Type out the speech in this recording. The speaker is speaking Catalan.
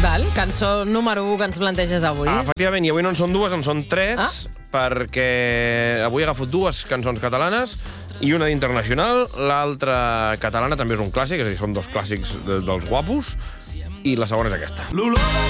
Val, cançó número 1 que ens planteges avui. Efectivament, i avui no en són dues, en són tres, perquè avui he agafat dues cançons catalanes i una d'internacional. L'altra catalana també és un clàssic, és a dir, són dos clàssics dels guapos, i la segona és aquesta.